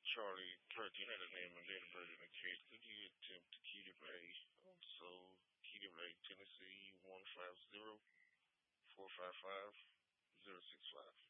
Charlie 13 had the name and date of birth in the case. Could you attempt to key delay? Also, key delay Tennessee 150-455-065.